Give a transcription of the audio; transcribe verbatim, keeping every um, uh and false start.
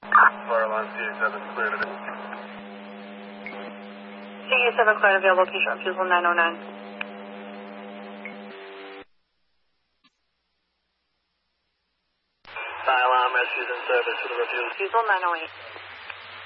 Fireline C A seven cleared it. C A seven cleared available, patient refusal nine oh nine. Fire alarm rescues in service for the refusal. Refusal nine oh eight.